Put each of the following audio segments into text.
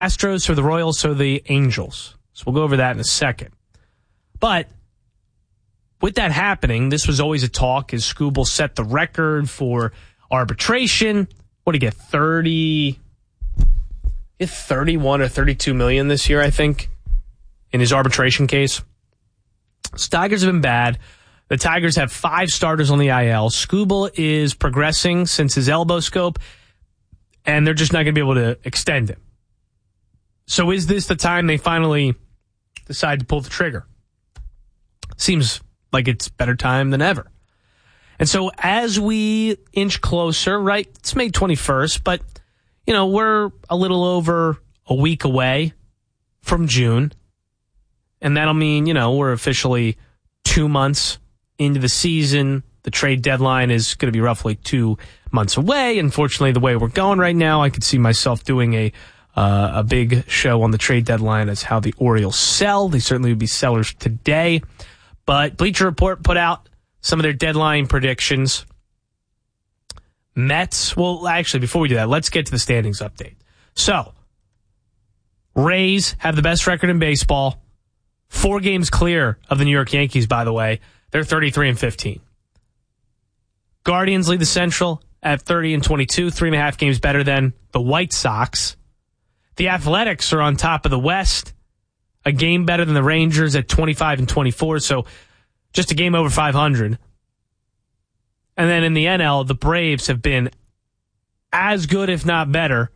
Astros or the Royals or the Angels. So we'll go over that in a second. But with that happening, this was always a talk. Is Skubal set the record for arbitration? What did he get? 31 or 32 million this year, I think, in his arbitration case. So Tigers have been bad. The Tigers have 5 starters on the IL. Skubal is progressing since his elbow scope, and they're just not going to be able to extend him. So is this the time they finally decide to pull the trigger? Seems like it's better time than ever. And so as we inch closer, right, it's May 21st, but, you know, we're a little over a week away from June. And that'll mean, you know, we're officially 2 months into the season. The trade deadline is going to be roughly 2 months away. Unfortunately, the way we're going right now, I could see myself doing a big show on the trade deadline as how the Orioles sell. They certainly would be sellers today. But Bleacher Report put out some of their deadline predictions. Mets, well, actually, before we do that, let's get to the standings update. So, Rays have the best record in baseball. 4 games clear of the New York Yankees, by the way. They're 33-15. Guardians lead the Central at 30-22, 3.5 games better than the White Sox. The Athletics are on top of the West, a game better than the Rangers at 25-24, so just a game over 500. And then in the NL, the Braves have been as good, if not better,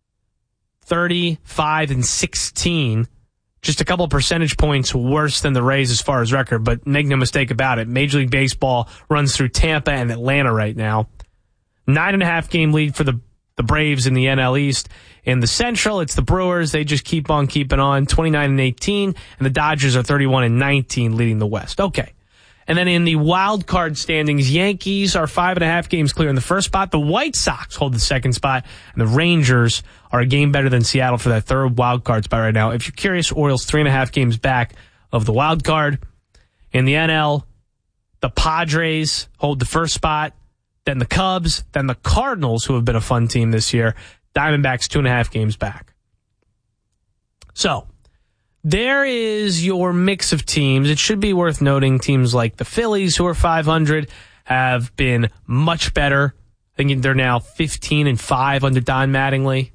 35-16. Just a couple percentage points worse than the Rays as far as record, but make no mistake about it, Major League Baseball runs through Tampa and Atlanta right now. 9.5 game lead for the Braves in the NL East. In the Central, it's the Brewers. They just keep on keeping on, 29-18, and the Dodgers are 31-19, leading the West. Okay. And then in the wild card standings, Yankees are 5.5 games clear in the first spot. The White Sox hold the second spot, and the Rangers are a game better than Seattle for that third wild card spot right now. If you're curious, Orioles 3.5 games back of the wild card. In the NL, the Padres hold the first spot, then the Cubs, then the Cardinals, who have been a fun team this year. Diamondbacks 2.5 games back. So, there is your mix of teams. It should be worth noting teams like the Phillies, who are 500, have been much better. I think they're now 15-5 under Don Mattingly.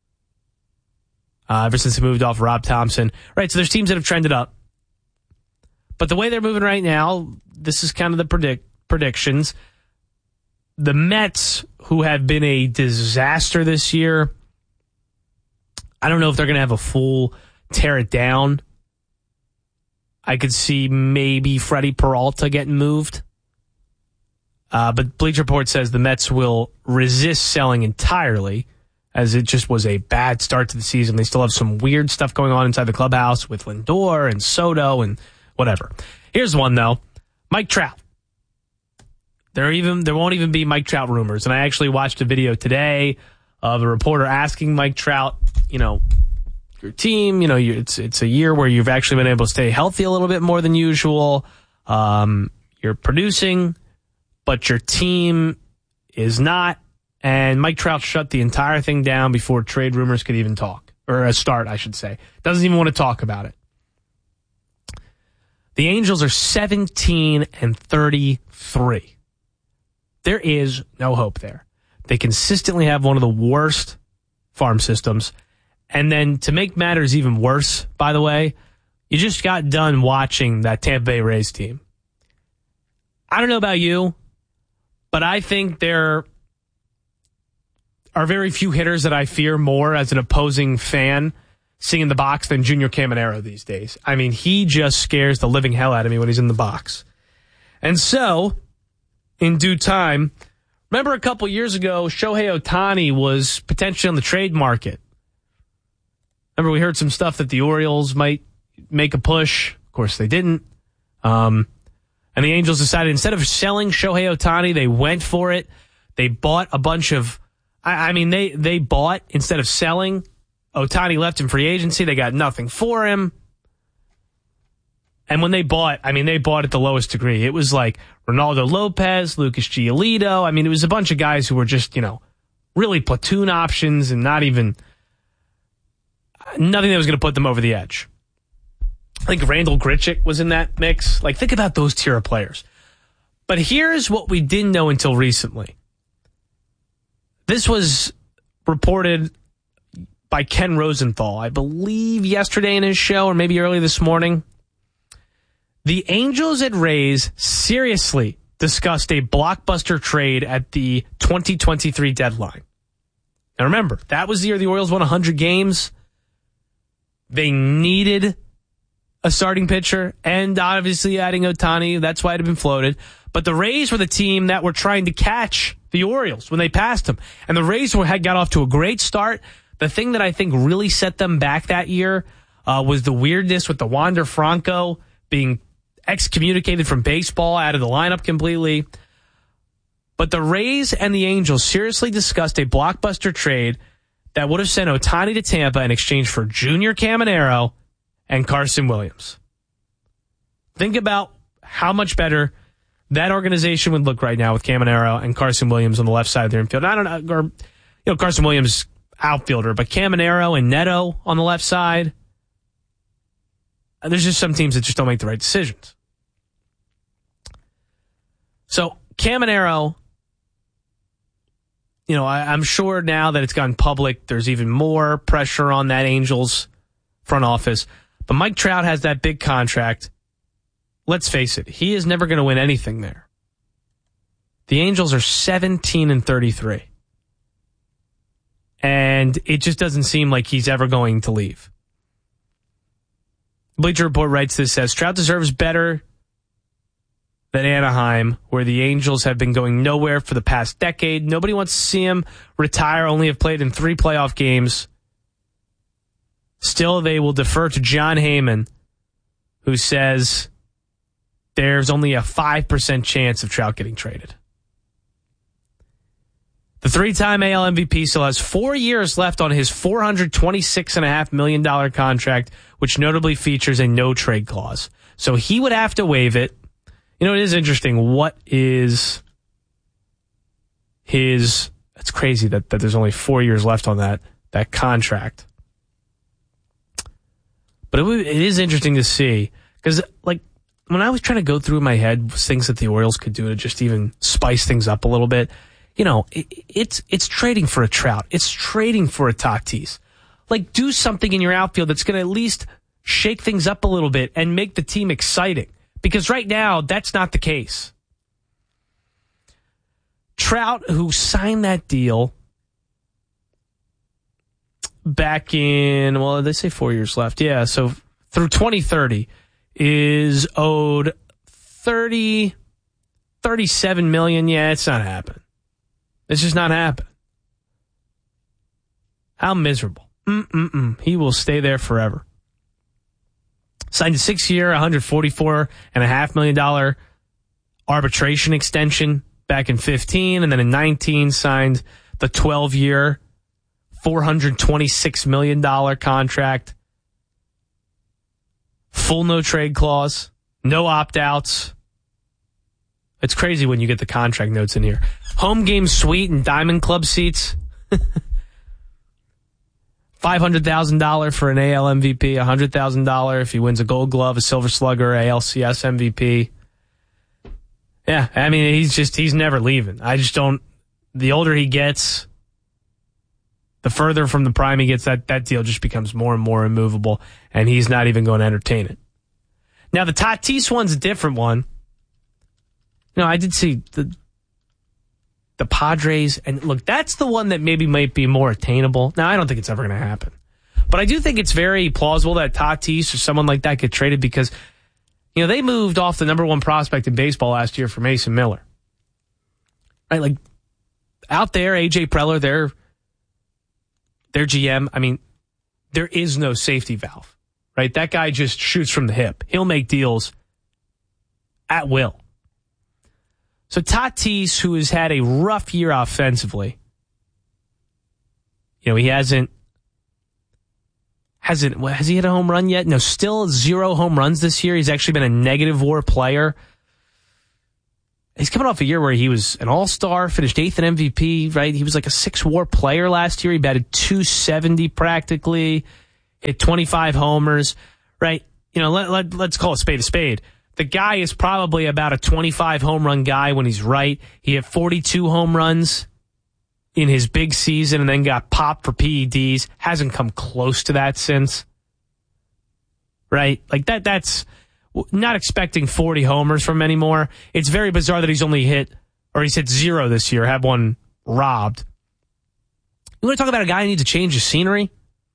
Ever since they moved off Rob Thompson. Right, so there's teams that have trended up. But the way they're moving right now, this is kind of the predictions. The Mets, who have been a disaster this year, I don't know if they're going to have a full tear it down. I could see maybe Freddie Peralta getting moved. But Bleacher Report says the Mets will resist selling entirely, as it just was a bad start to the season. They still have some weird stuff going on inside the clubhouse with Lindor and Soto and whatever. Here's one, though. Mike Trout. There won't even be Mike Trout rumors. And I actually watched a video today of a reporter asking Mike Trout, you know, your team, you know, it's a year where you've actually been able to stay healthy a little bit more than usual. You're producing, but your team is not. And Mike Trout shut the entire thing down before trade rumors could even talk, or start, I should say. Doesn't even want to talk about it. The Angels are 17-33. There is no hope there. They consistently have one of the worst farm systems. And then to make matters even worse, by the way, you just got done watching that Tampa Bay Rays team. I don't know about you, but I think there are very few hitters that I fear more as an opposing fan seeing in the box than Junior Caminero these days. I mean, he just scares the living hell out of me when he's in the box. And so, in due time, remember a couple years ago, Shohei Ohtani was potentially on the trade market. Remember, we heard some stuff that the Orioles might make a push. Of course, they didn't. And the Angels decided instead of selling Shohei Ohtani, they went for it. They bought a bunch of... they bought instead of selling. Ohtani left in free agency. They got nothing for him. And when they bought, they bought at the lowest degree. It was like Ronaldo Lopez, Lucas Giolito. It was a bunch of guys who were just, really platoon options and not even... nothing that was going to put them over the edge. I think Randall Grichuk was in that mix. Like, think about those tier of players. But here's what we didn't know until recently. This was reported by Ken Rosenthal, I believe yesterday in his show or maybe early this morning. The Angels and Rays seriously discussed a blockbuster trade at the 2023 deadline. Now remember, that was the year the Orioles won 100 games. They needed a starting pitcher, and obviously adding Ohtani, that's why it had been floated. But the Rays were the team that were trying to catch the Orioles when they passed them. And the Rays had got off to a great start. The thing that I think really set them back that year was the weirdness with the Wander Franco being excommunicated from baseball, out of the lineup completely. But the Rays and the Angels seriously discussed a blockbuster trade that would have sent Ohtani to Tampa in exchange for Junior Caminero and Carson Williams. Think about how much better that organization would look right now with Caminero and Carson Williams on the left side of their infield. I don't know, or Carson Williams outfielder, but Caminero and Neto on the left side. There's just some teams that just don't make the right decisions. So Caminero, I'm sure now that it's gone public, there's even more pressure on that Angels front office. But Mike Trout has that big contract. Let's face it, he is never going to win anything there. The Angels are 17-33. And it just doesn't seem like he's ever going to leave. Bleacher Report writes this, says, Trout deserves better than Anaheim, where the Angels have been going nowhere for the past decade. Nobody wants to see him retire, only have played in 3 playoff games. Still, they will defer to John Heyman, who says there's only a 5% chance of Trout getting traded. The 3-time AL MVP still has 4 years left on his $426.5 million contract, which notably features a no-trade clause. So he would have to waive it. It is interesting. What is his... It's crazy that there's only 4 years left on that contract. But it is interesting to see, because when I was trying to go through in my head things that the Orioles could do to just even spice things up a little bit, it's trading for a Trout. It's trading for a Tatis. Do something in your outfield that's going to at least shake things up a little bit and make the team exciting. Because right now, that's not the case. Trout, who signed that deal back in, they say 4 years left. Yeah, so through 2030 is owed $37 million. Yeah, it's not happening. It's just not happening. How miserable. He will stay there forever. Signed a 6-year, $144.5 million arbitration extension back in 2015, and then in 2019 signed the 12-year, $426 million contract. Full no-trade clause, no opt-outs. It's crazy when you get the contract notes in here. Home game suite and Diamond Club seats. $500,000 for an AL MVP, $100,000 if he wins a Gold Glove, a Silver Slugger, ALCS MVP. Yeah, I mean, he's never leaving. I just don't, the older he gets, the further from the prime he gets, that deal just becomes more and more immovable, and he's not even going to entertain it. Now, the Tatis one's a different one. I did see the Padres, and look, that's the one that maybe might be more attainable. Now, I don't think it's ever going to happen. But I do think it's very plausible that Tatis or someone like that get traded because, they moved off the number 1 prospect in baseball last year for Mason Miller. Right, out there, AJ Preller, their GM, I mean, there is no safety valve, right? That guy just shoots from the hip. He'll make deals at will. So Tatis, who has had a rough year offensively, he hasn't, has he hit a home run yet? No, still 0 home runs this year. He's actually been a negative WAR player. He's coming off a year where he was an all-star, finished 8th in MVP, right? He was like a 6 WAR player last year. He batted .270 practically. hit 25 homers, right? You know, let's call a spade a spade. The guy is probably about a 25 home run guy when he's right. He had 42 home runs in his big season and then got popped for PEDs. Hasn't come close to that since. Right? Like that's not expecting 40 homers from him anymore. It's very bizarre that he's hit 0 this year, had one robbed. You want to talk about a guy who needs to change his scenery?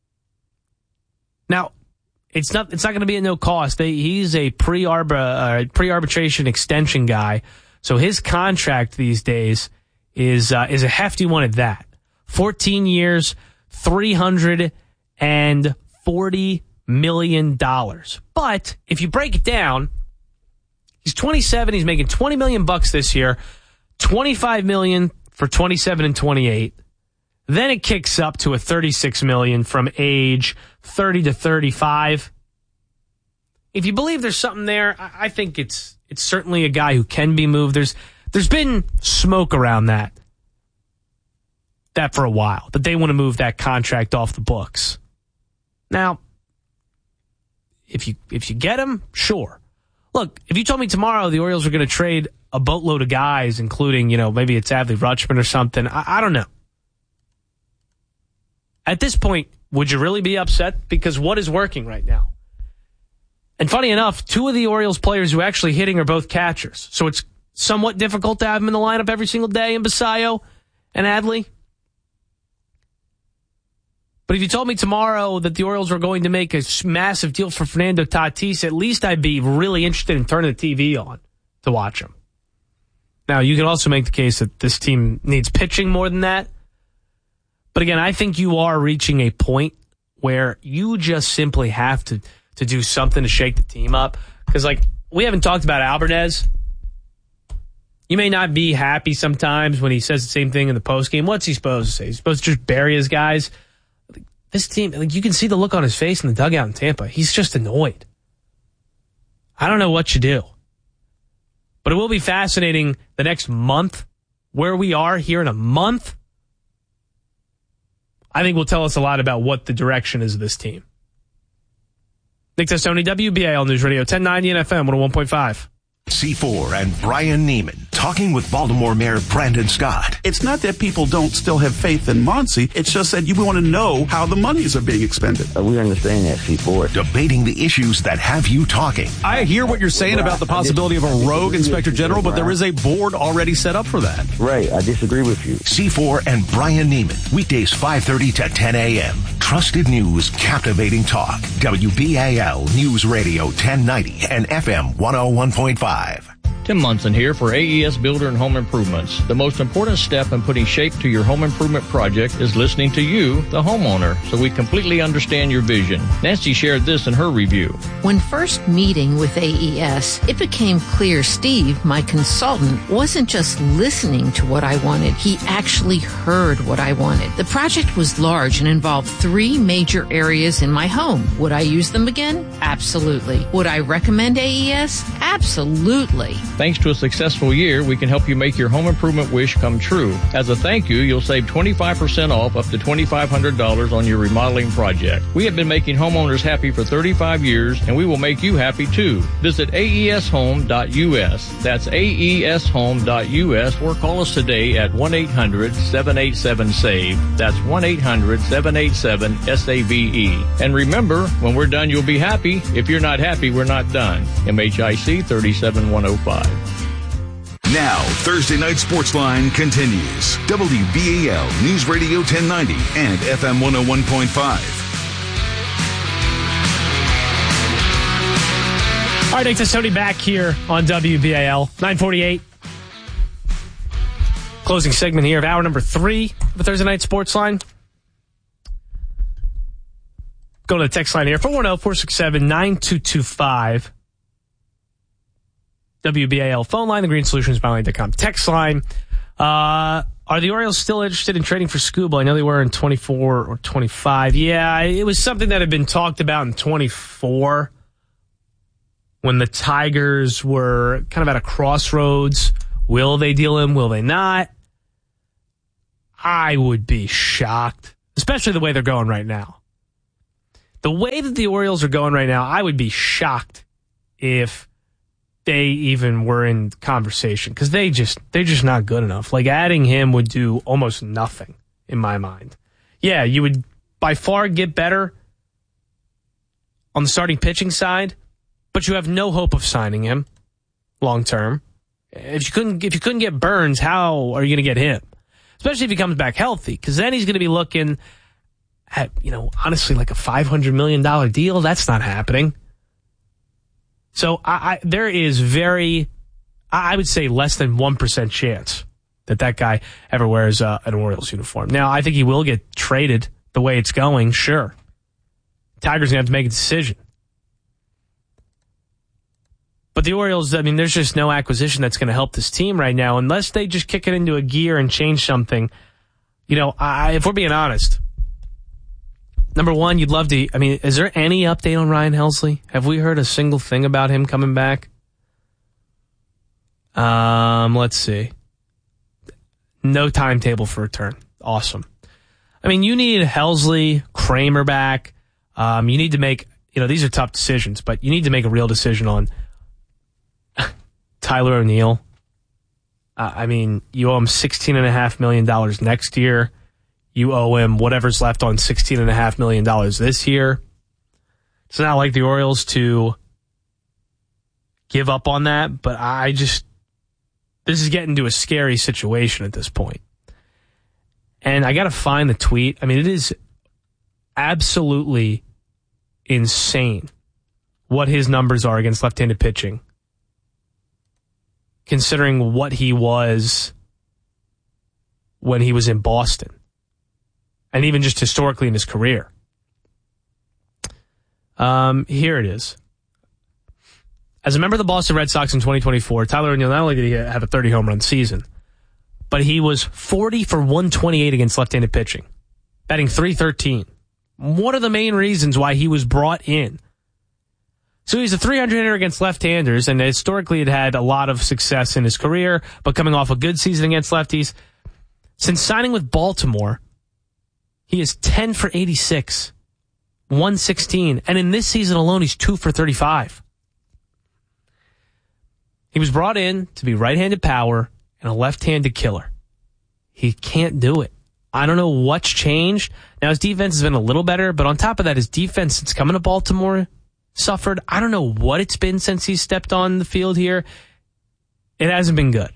Now, it's not going to be at no cost. He's a pre-arbitration extension guy, so his contract these days is a hefty one at that. 14 years, $340 million. But if you break it down, he's 27. He's making $20 million this year, $25 million for 27 and 28. Then it kicks up to a $36 million from age 30 to 35. If you believe there's something there, I think it's certainly a guy who can be moved. There's been smoke around that for a while, that they want to move that contract off the books. Now, if you get him, sure. Look, if you told me tomorrow the Orioles were going to trade a boatload of guys, including, maybe it's Adley Rutschman or something, I don't know. At this point, would you really be upset? Because what is working right now? And funny enough, 2 of the Orioles players who are actually hitting are both catchers. So it's somewhat difficult to have them in the lineup every single day in Basayo and Adley. But if you told me tomorrow that the Orioles were going to make a massive deal for Fernando Tatis, at least I'd be really interested in turning the TV on to watch him. Now, you can also make the case that this team needs pitching more than that. But again, I think you are reaching a point where you just simply have to do something to shake the team up. Because, we haven't talked about Alvarez. You may not be happy sometimes when he says the same thing in the postgame. What's he supposed to say? He's supposed to just bury his guys. This team, you can see the look on his face in the dugout in Tampa. He's just annoyed. I don't know what you do. But it will be fascinating the next month, where we are here in a month. I think will tell us a lot about what the direction is of this team. Nick Testoni, WBAL News Radio, 1090 and FM 101.5. C4 and Brian Neiman talking with Baltimore Mayor Brandon Scott. It's not that people don't still have faith in Muncie. It's just that you want to know how the monies are being expended. We understand that, C4. Debating the issues that have you talking. I hear what you're saying about the possibility of a rogue inspector general, but there is a board already set up for that. Right. I disagree with you. C4 and Brian Neiman. Weekdays 5:30 to 10 a.m. Trusted news, captivating talk. WBAL News Radio 1090 and FM 101.5. Tim Munson here for AES Builder and Home Improvements. The most important step in putting shape to your home improvement project is listening to you, the homeowner, so we completely understand your vision. Nancy shared this in her review. When first meeting with AES, it became clear Steve, my consultant, wasn't just listening to what I wanted. He actually heard what I wanted. The project was large and involved 3 major areas in my home. Would I use them again? Absolutely. Would I recommend AES? Absolutely. Thanks to a successful year, we can help you make your home improvement wish come true. As a thank you, you'll save 25% off up to $2,500 on your remodeling project. We have been making homeowners happy for 35 years, and we will make you happy too. Visit aeshome.us. That's aeshome.us, or call us today at 1-800-787-SAVE. That's 1-800-787-SAVE. And remember, when we're done, you'll be happy. If you're not happy, we're not done. MHIC 37105. Now, Thursday Night Sportsline continues. WBAL News Radio 1090 and FM 101.5. All right, Nick Testoni back here on WBAL. 948. Closing segment here of hour number 3 of the Thursday Night Sportsline. Go to the text line here, 410-467-9225. WBAL phone line, thegreensolutions.com text line. Are the Orioles still interested in trading for Skubal? I know they were in 24 or 25. Yeah, it was something that had been talked about in 24 when the Tigers were kind of at a crossroads. Will they deal him? Will they not? I would be shocked, especially the way they're going right now. The way that the Orioles are going right now, I would be shocked if they even were in conversation because they're just not good enough. Like, adding him would do almost nothing in my mind. Yeah, you would by far get better on the starting pitching side, but you have no hope of signing him long term. If you couldn't get Burns, how are you going to get him? Especially if he comes back healthy, because then he's going to be looking at, honestly, like a $500 million deal. That's not happening. So there is I would say less than 1% chance that guy ever wears an Orioles uniform. Now, I think he will get traded the way it's going, sure. Tigers going to have to make a decision. But the Orioles, I mean, there's just no acquisition that's going to help this team right now unless they just kick it into a gear and change something. If we're being honest, number one, you'd love to. I mean, is there any update on Ryan Helsley? Have we heard a single thing about him coming back? Let's see. No timetable for return. Awesome. I mean, you need Helsley, Kramer back. You need to make, these are tough decisions, but you need to make a real decision on Tyler O'Neill. I mean, you owe him $16.5 million next year. You owe him whatever's left on $16.5 million this year. It's not like the Orioles to give up on that, but this is getting to a scary situation at this point. And I got to find the tweet. I mean, it is absolutely insane what his numbers are against left-handed pitching, considering what he was when he was in Boston, and even just historically in his career. Here it is. As a member of the Boston Red Sox in 2024, Tyler O'Neill, not only did he have a 30-home run season, but he was 40 for 128 against left-handed pitching, batting .313. One of the main reasons why he was brought in. So he's a 300 hitter against left-handers, and historically had a lot of success in his career, but coming off a good season against lefties. Since signing with Baltimore, he is 10 for 86, 116, and in this season alone, he's 2 for 35. He was brought in to be right-handed power and a left-handed killer. He can't do it. I don't know what's changed. Now, his defense has been a little better, but on top of that, his defense since coming to Baltimore suffered. I don't know what it's been since he stepped on the field here. It hasn't been good.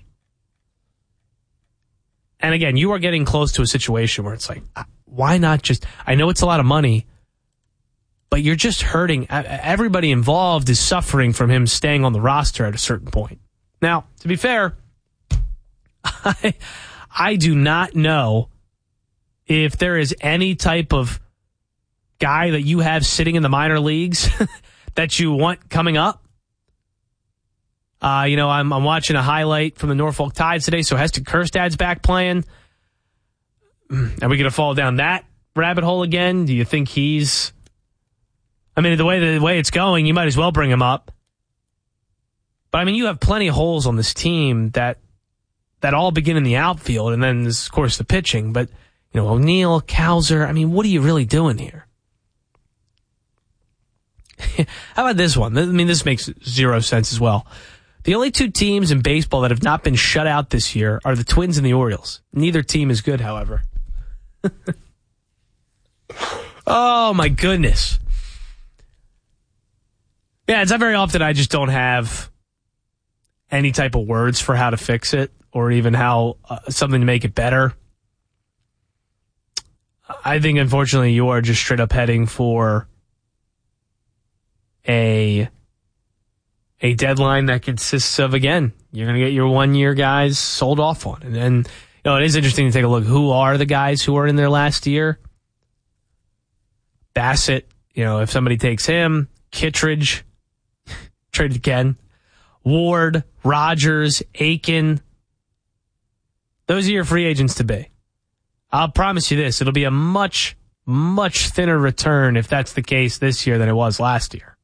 And again, you are getting close to a situation where it's like, why not just, I know it's a lot of money, but you're just hurting. Everybody involved is suffering from him staying on the roster at a certain point. Now, to be fair, I do not know if there is any type of guy that you have sitting in the minor leagues that you want coming up. I'm watching a highlight from the Norfolk Tides today, so Heston Kjerstad's back playing. Are we going to fall down that rabbit hole again? Do you think he's... I mean, the way it's going, you might as well bring him up. But, I mean, you have plenty of holes on this team that all begin in the outfield, and then, of course, the pitching. But, O'Neill, Cowser, I mean, what are you really doing here? How about this one? I mean, this makes zero sense as well. The only two teams in baseball that have not been shut out this year are the Twins and the Orioles. Neither team is good, however. Oh, my goodness. Yeah, it's not very often I just don't have any type of words for how to fix it or even how something to make it better. I think, unfortunately, you are just straight up heading for a deadline that consists of, again, you're going to get your 1-year guys sold off on. And then, it is interesting to take a look. Who are the guys who are in their last year? Bassett, if somebody takes him, Kittredge, traded again. Ward, Rogers, Aiken. Those are your free agents to be. I'll promise you this. It'll be a much, much thinner return if that's the case this year than it was last year.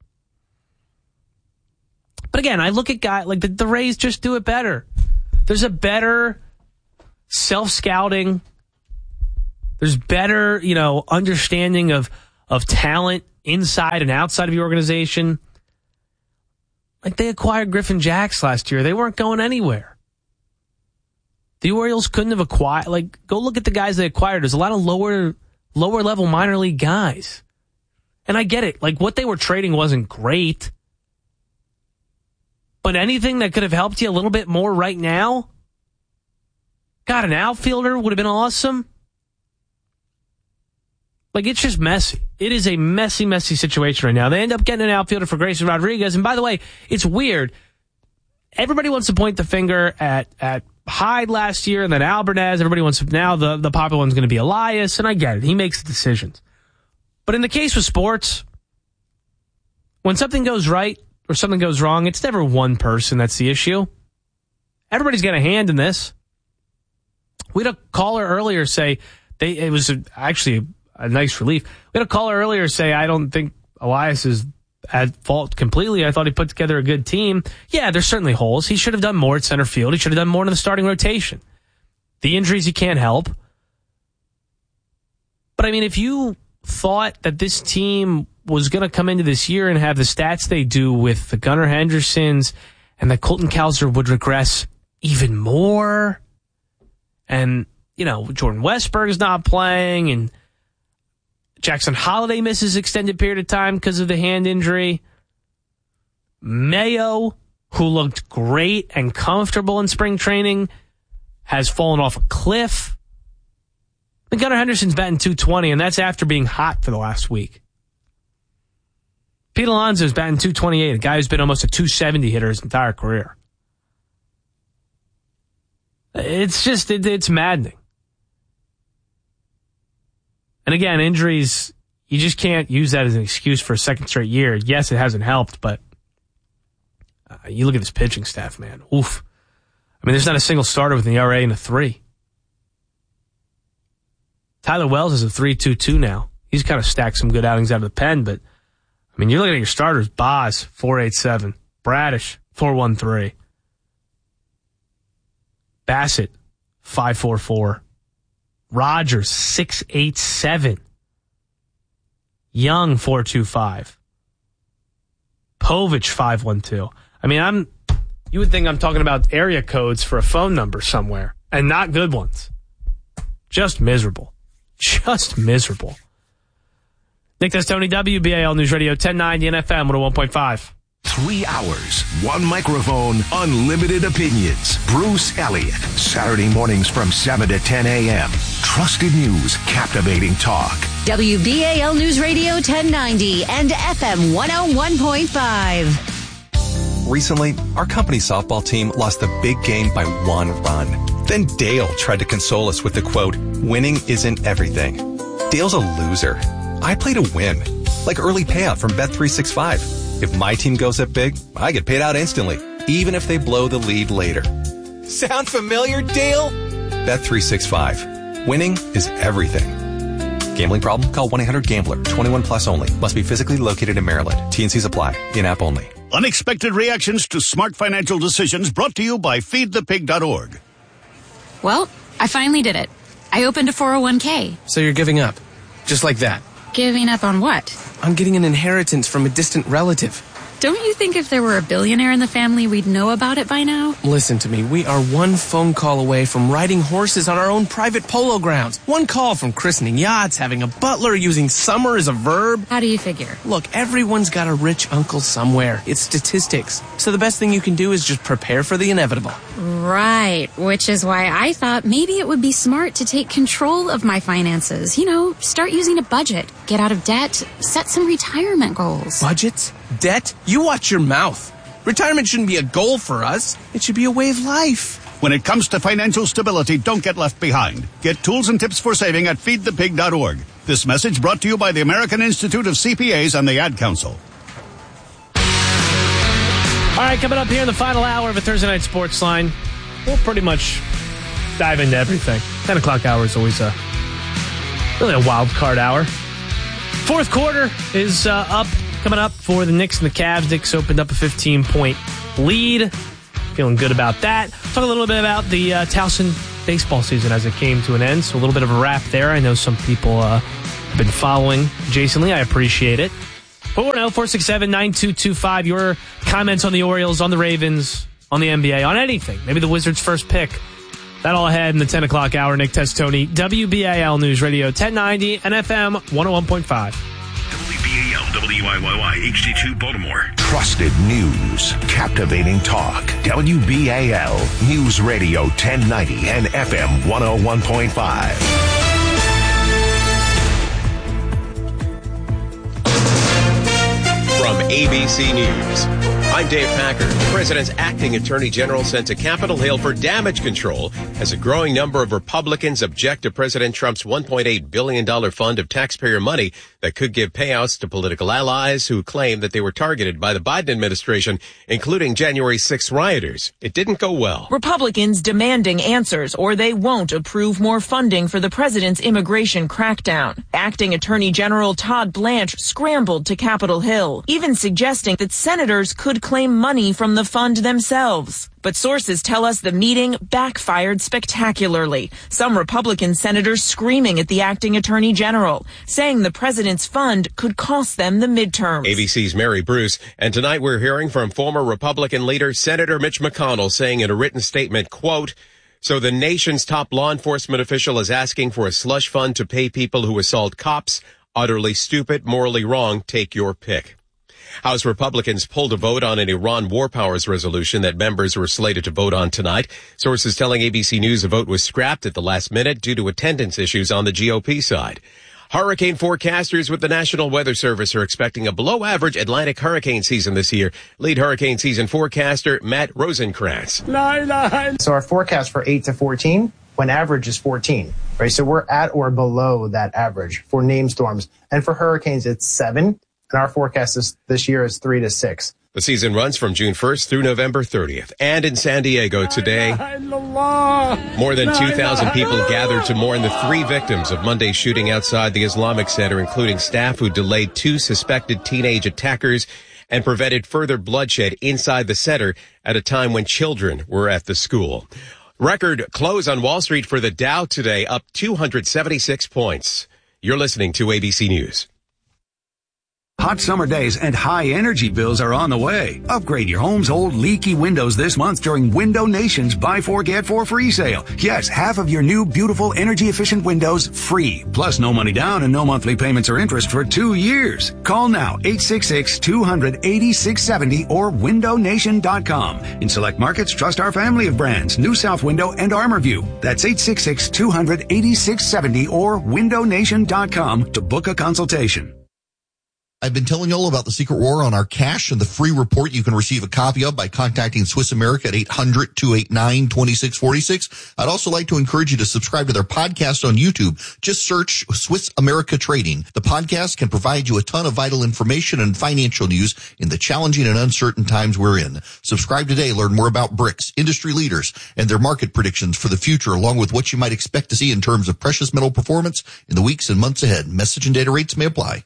But again, I look at guys like the Rays just do it better. There's a better self-scouting. There's better, understanding of talent inside and outside of your organization. Like, they acquired Griffin Jacks last year. They weren't going anywhere. The Orioles couldn't have acquired, like, go look at the guys they acquired. There's a lot of lower level minor league guys. And I get it. Like, what they were trading wasn't great. But anything that could have helped you a little bit more right now? God, an outfielder would have been awesome. Like, it's just messy. It is a messy, messy situation right now. They end up getting an outfielder for Grayson Rodriguez. And by the way, it's weird. Everybody wants to point the finger at Hyde last year and then Alvarez. Everybody wants to, now the popular one's going to be Elias. And I get it. He makes the decisions. But in the case with sports, when something goes right or something goes wrong, it's never one person that's the issue. Everybody's got a hand in this. We had a caller earlier say it was actually a nice relief. We had a caller earlier say, I don't think Elias is at fault completely. I thought he put together a good team. Yeah, there's certainly holes. He should have done more at center field. He should have done more in the starting rotation. The injuries he can't help. But I mean, if you thought that this team was going to come into this year and have the stats they do with the Gunnar Hendersons and that Colton Cowser would regress even more, and, you know, Jordan Westburg is not playing, and Jackson Holiday misses extended period of time because of the hand injury. Mayo, who looked great and comfortable in spring training, has fallen off a cliff. And Gunnar Henderson's batting .220, and that's after being hot for the last week. Pete Alonso's batting .228, a guy who's been almost a .270 hitter his entire career. It's just, it's maddening. And again, injuries, you just can't use that as an excuse for a second straight year. Yes, it hasn't helped, but you look at this pitching staff, man. Oof. I mean, there's not a single starter with an ERA and a 3. Tyler Wells is a 3.22 now. He's kind of stacked some good outings out of the pen, but I mean, you're looking at your starters. Boz, 4.87. Bradish, 4.13. Bassett, 5.44. Rogers, 6.87. Young, 4.25. Povich, 5.12. I mean, you would think I'm talking about area codes for a phone number somewhere, and not good ones. Just miserable. Just miserable. Nick Testoni, WBAL News Radio 1090 and FM 101.5. 3 hours, 1 microphone, unlimited opinions. Bruce Elliott. Saturday mornings from 7 to 10 a.m. Trusted news, captivating talk. WBAL News Radio 1090 and FM 101.5. Recently, our company softball team lost the big game by 1 run. Then Dale tried to console us with the quote, "Winning isn't everything." Dale's a loser. I play to win, like early payout from Bet365. If my team goes up big, I get paid out instantly, even if they blow the lead later. Sound familiar, Dale? Bet365. Winning is everything. Gambling problem? Call 1-800-GAMBLER. 21 plus only. Must be physically located in Maryland. T&Cs apply. In-app only. Unexpected reactions to smart financial decisions brought to you by feedthepig.org. Well, I finally did it. I opened a 401k. So you're giving up? Just like that? Giving up on what? On getting an inheritance from a distant relative. Don't you think if there were a billionaire in the family, we'd know about it by now? Listen to me. We are 1 phone call away from riding horses on our own private polo grounds. 1 call from christening yachts, having a butler, using summer as a verb. How do you figure? Look, everyone's got a rich uncle somewhere. It's statistics. So the best thing you can do is just prepare for the inevitable. Right, which is why I thought maybe it would be smart to take control of my finances. You know, start using a budget, get out of debt, set some retirement goals. Budgets? Debt? You watch your mouth. Retirement shouldn't be a goal for us. It should be a way of life. When it comes to financial stability, don't get left behind. Get tools and tips for saving at feedthepig.org. This message brought to you by the American Institute of CPAs and the Ad Council. All right, coming up here in the final hour of a Thursday Night Sports Line, we'll pretty much dive into everything. 10 o'clock hour is always really a wild card hour. Fourth quarter is coming up for the Knicks and the Cavs. Knicks opened up a 15-point lead. Feeling good about that. Talk a little bit about the Towson baseball season as it came to an end. So a little bit of a wrap there. I know some people have been following Jason Lee. I appreciate it. 410-467-9225. Your comments on the Orioles, on the Ravens, on the NBA, on anything. Maybe the Wizards' first pick. That all ahead in the 10 o'clock hour. Nick Testoni, WBAL News Radio 1090 and FM 101.5. WBAL, WIYY, HD2 Baltimore. Trusted news. Captivating talk. WBAL News Radio 1090 and FM 101.5. From ABC News, I'm Dave Packer. The president's acting attorney general sent to Capitol Hill for damage control as a growing number of Republicans object to President Trump's $1.8 billion fund of taxpayer money that could give payouts to political allies who claim that they were targeted by the Biden administration, including January 6 rioters. It didn't go well. Republicans demanding answers or they won't approve more funding for the president's immigration crackdown. Acting Attorney General Todd Blanche scrambled to Capitol Hill, even suggesting that senators could claim money from the fund themselves. But sources tell us the meeting backfired spectacularly. Some Republican senators screaming at the acting attorney general, saying the president's fund could cost them the midterms. ABC's Mary Bruce. And tonight we're hearing from former Republican leader Senator Mitch McConnell saying in a written statement, quote, "So the nation's top law enforcement official is asking for a slush fund to pay people who assault cops. Utterly stupid, morally wrong. Take your pick." House Republicans pulled a vote on an Iran war powers resolution that members were slated to vote on tonight. Sources telling ABC News the vote was scrapped at the last minute due to attendance issues on the GOP side. Hurricane forecasters with the National Weather Service are expecting a below-average Atlantic hurricane season this year. Lead hurricane season forecaster Matt Rosenkrantz. So our forecast for 8 to 14, when average is 14, right? So we're at or below that average for named storms. And for hurricanes, it's 7. And our forecast this year is 3 to 6. The season runs from June 1st through November 30th. And in San Diego today, more than 2,000 people gathered to mourn the 3 victims of Monday's shooting outside the Islamic Center, including staff who delayed 2 suspected teenage attackers and prevented further bloodshed inside the center at a time when children were at the school. Record close on Wall Street for the Dow today, up 276 points. You're listening to ABC News. Hot summer days and high energy bills are on the way. Upgrade your home's old leaky windows this month during Window Nation's Buy 4 Get 4 free sale. Yes, half of your new beautiful energy efficient windows free. Plus no money down and no monthly payments or interest for 2 years. Call now 866-200-8670 or windownation.com. In select markets, trust our family of brands, New South Window and ArmorView. That's 866-200-8670 or windownation.com to book a consultation. I've been telling you all about the Secret War on our cash and the free report you can receive a copy of by contacting Swiss America at 800-289-2646. I'd also like to encourage you to subscribe to their podcast on YouTube. Just search Swiss America Trading. The podcast can provide you a ton of vital information and financial news in the challenging and uncertain times we're in. Subscribe today. Learn more about BRICS, industry leaders, and their market predictions for the future, along with what you might expect to see in terms of precious metal performance in the weeks and months ahead. Message and data rates may apply.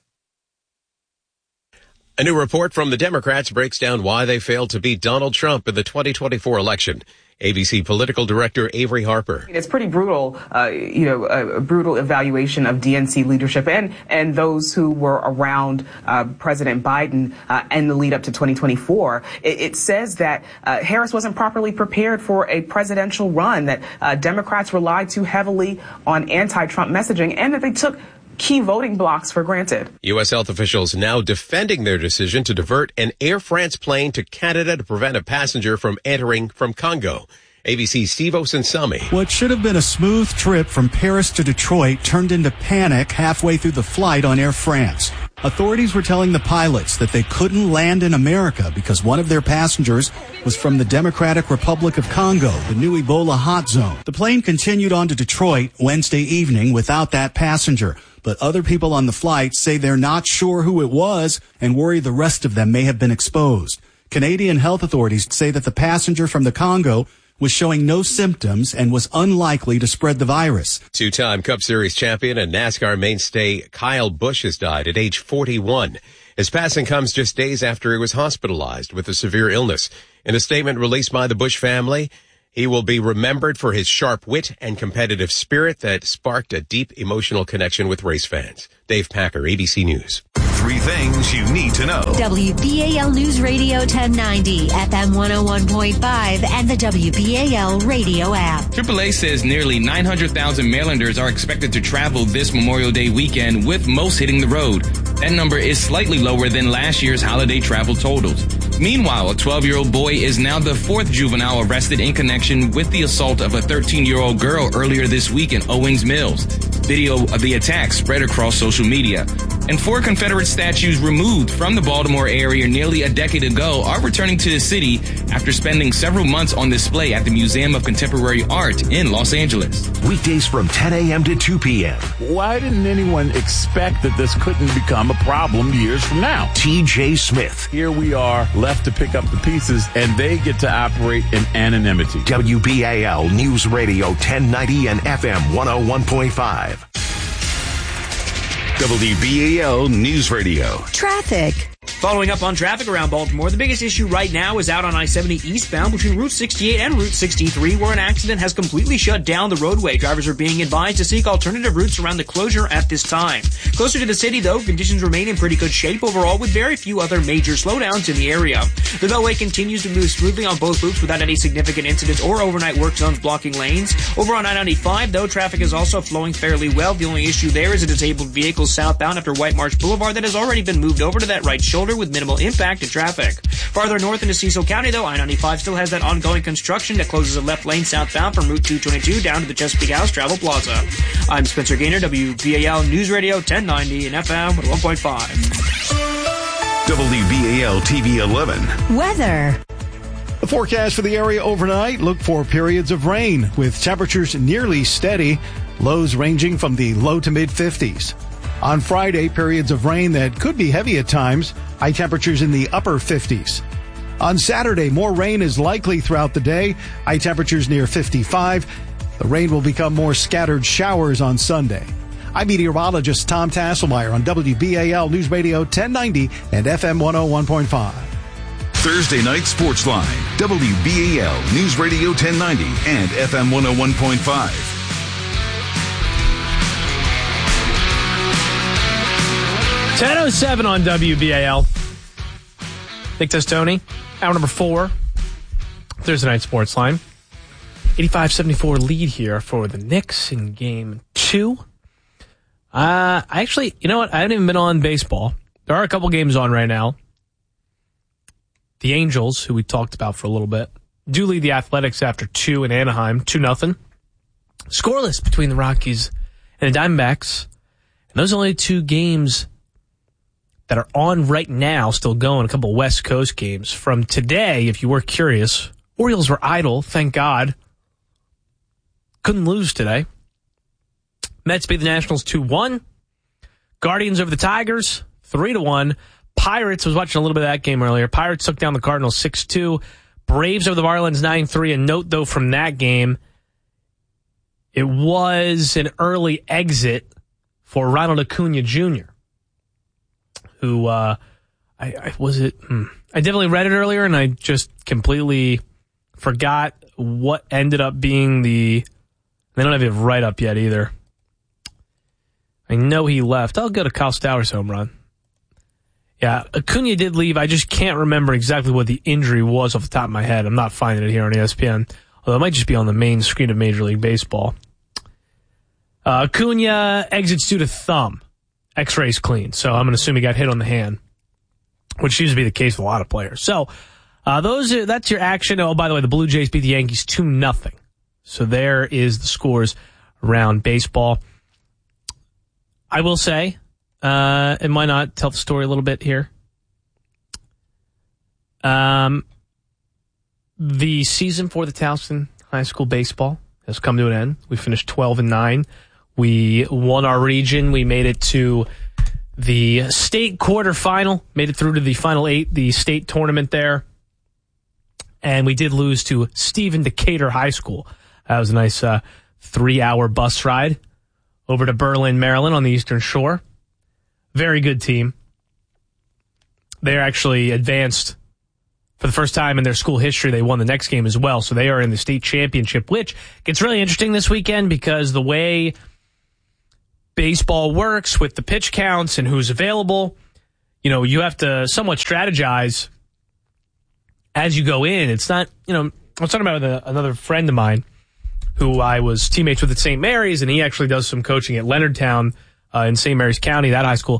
A new report from the Democrats breaks down why they failed to beat Donald Trump in the 2024 election. ABC political director Avery Harper. It's pretty brutal, a brutal evaluation of DNC leadership and those who were around President Biden in the lead up to 2024. It says that Harris wasn't properly prepared for a presidential run, that Democrats relied too heavily on anti-Trump messaging, and that they took key voting blocks for granted. U.S. health officials now defending their decision to divert an Air France plane to Canada to prevent a passenger from entering from Congo. ABC's Steve Osunsami. What should have been a smooth trip from Paris to Detroit turned into panic halfway through the flight on Air France. Authorities were telling the pilots that they couldn't land in America because one of their passengers was from the Democratic Republic of Congo, the new Ebola hot zone. The plane continued on to Detroit Wednesday evening without that passenger, but other people on the flight say they're not sure who it was and worry the rest of them may have been exposed. Canadian health authorities say that the passenger from the Congo was showing no symptoms and was unlikely to spread the virus. Two-time Cup Series champion and NASCAR mainstay Kyle Busch has died at age 41. His passing comes just days after he was hospitalized with a severe illness. In a statement released by the Busch family, he will be remembered for his sharp wit and competitive spirit that sparked a deep emotional connection with race fans. Dave Packer, ABC News. 3 things you need to know. WBAL News Radio 1090, FM 101.5, and the WBAL radio app. AAA says nearly 900,000 Marylanders are expected to travel this Memorial Day weekend, with most hitting the road. That number is slightly lower than last year's holiday travel totals. Meanwhile, a 12-year-old boy is now the 4th juvenile arrested in connection with the assault of a 13-year-old girl earlier this week in Owings Mills. Video of the attack spread across social media. And 4 Confederate statues removed from the Baltimore area nearly a decade ago are returning to the city after spending several months on display at the Museum of Contemporary Art in Los Angeles. Weekdays from 10 a.m. to 2 p.m. Why didn't anyone expect that this couldn't become a problem years from now? TJ Smith. Here we are, left to pick up the pieces, and they get to operate in anonymity. WBAL News Radio 1090 and FM 101.5. WBAL News Radio. Traffic. Following up on traffic around Baltimore, the biggest issue right now is out on I-70 eastbound between Route 68 and Route 63, where an accident has completely shut down the roadway. Drivers are being advised to seek alternative routes around the closure at this time. Closer to the city, though, conditions remain in pretty good shape overall, with very few other major slowdowns in the area. The Beltway continues to move smoothly on both loops without any significant incidents or overnight work zones blocking lanes. Over on I-95, though, traffic is also flowing fairly well. The only issue there is a disabled vehicle southbound after White Marsh Boulevard that has already been moved over to that right shoulder with minimal impact to traffic. Farther north into Cecil County, though, I-95 still has that ongoing construction that closes a left lane southbound from Route 222 down to the Chesapeake House Travel Plaza. I'm Spencer Gaynor, WBAL News Radio 1090 and FM 101.5. WBAL TV 11. Weather. The forecast for the area overnight, look for periods of rain with temperatures nearly steady, lows ranging from the low to mid-50s. On Friday, periods of rain that could be heavy at times, high temperatures in the upper 50s. On Saturday, more rain is likely throughout the day, high temperatures near 55. The rain will become more scattered showers on Sunday. I'm meteorologist Tom Tasselmeyer on WBAL News Radio 1090 and FM 101.5. Thursday Night Sports Line, WBAL News Radio 1090 and FM 101.5. 10:07 on WBAL. Nick Testoni, hour number 4. Thursday Night Sports Line. 85-74 lead here for the Knicks in game 2. I actually, you know what? I haven't even been on baseball. There are a couple games on right now. The Angels, who we talked about for a little bit, do lead the Athletics after 2 in Anaheim, 2-0. Scoreless between the Rockies and the Diamondbacks. And those are only 2 games that are on right now, still going, a couple West Coast games. From today, if you were curious, Orioles were idle, thank God. Couldn't lose today. Mets beat the Nationals 2-1. Guardians over the Tigers, 3-1. Pirates, was watching a little bit of that game earlier. Pirates took down the Cardinals 6-2. Braves over the Marlins 9-3. A note, though, from that game, it was an early exit for Ronald Acuna Jr., who, I definitely read it earlier, and I just completely forgot what ended up being they don't have it right up yet either. I know he left. I'll go to Kyle Stowers' home run. Yeah, Acuna did leave. I just can't remember exactly what the injury was off the top of my head. I'm not finding it here on ESPN, although it might just be on the main screen of Major League Baseball. Acuna exits due to thumb. X-rays clean, so I'm going to assume he got hit on the hand, which seems to be the case with a lot of players. So that's your action. Oh, by the way, the Blue Jays beat the Yankees 2-0. So there is the scores around baseball. I will say, and why not tell the story a little bit here? The season for the Towson High School baseball has come to an end. We finished 12-9. We won our region. We made it to the state quarterfinal, made it through to the final 8, the state tournament there. And we did lose to Stephen Decatur High School. That was a nice 3-hour bus ride over to Berlin, Maryland on the Eastern Shore. Very good team. They're actually advanced for the first time in their school history. They won the next game as well. So they are in the state championship, which gets really interesting this weekend because the way baseball works with the pitch counts and who's available, you have to somewhat strategize as you go in. It's not, I was talking about with another friend of mine who I was teammates with at St. Mary's, and he actually does some coaching at Leonardtown in St. Mary's County, that high school.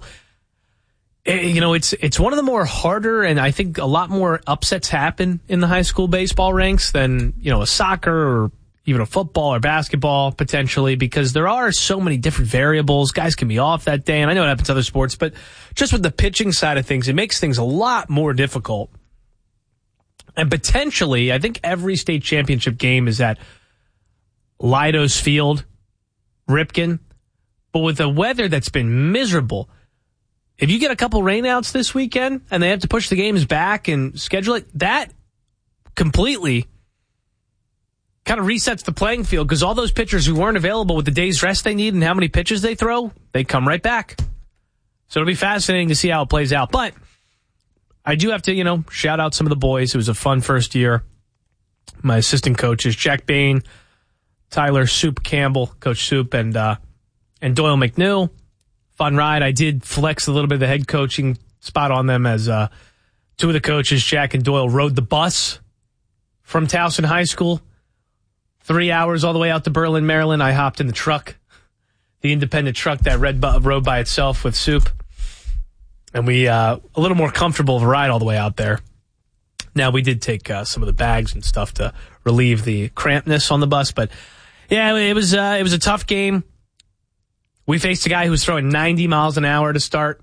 It's one of the more harder, and I think a lot more upsets happen in the high school baseball ranks than, a soccer or even a football or basketball potentially, because there are so many different variables. Guys can be off that day, and I know it happens to other sports, but just with the pitching side of things, it makes things a lot more difficult. And potentially, I think every state championship game is at Leidos Field, Ripken, but with the weather that's been miserable, if you get a couple rainouts this weekend and they have to push the games back and schedule it, that completely kind of resets the playing field, because all those pitchers who weren't available with the day's rest they need and how many pitches they throw, they come right back. So it'll be fascinating to see how it plays out. But I do have to, shout out some of the boys. It was a fun first year. My assistant coaches, Jack Bain, Tyler Soup Campbell, Coach Soup, and Doyle McNew. Fun ride. I did flex a little bit of the head coaching spot on them as two of the coaches, Jack and Doyle, rode the bus from Towson High School. 3 hours all the way out to Berlin, Maryland. I hopped in the truck, the independent truck that rode by itself with Soup. And we, a little more comfortable of a ride all the way out there. Now, we did take some of the bags and stuff to relieve the crampness on the bus. But, yeah, it was a tough game. We faced a guy who was throwing 90 miles an hour to start.